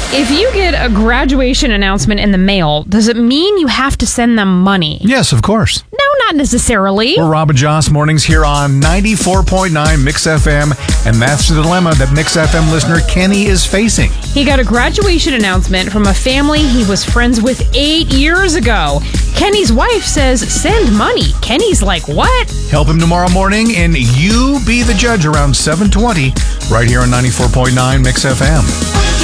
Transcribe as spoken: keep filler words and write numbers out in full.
If you get a graduation announcement in the mail, does it mean you have to send them money? Yes, of course. No, not necessarily. We're Rob and Joss mornings here on ninety-four point nine Mix F M, and that's the dilemma that Mix F M listener Kenny is facing. He got a graduation announcement from a family he was friends with eight years ago. Kenny's wife says, send money. Kenny's like, what? Help him tomorrow morning, and you be the judge around seven twenty right here on ninety-four point nine Mix F M.